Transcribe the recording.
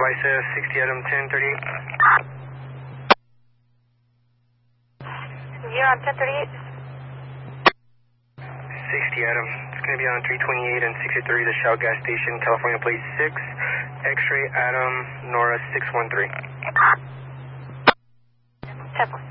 YSF 60 Adam 1038. You're on 1038. 60 Adam. It's going to be on 328 and 63, the Shell gas station, California plate 6, X-ray Adam, Nora 613. 10-4.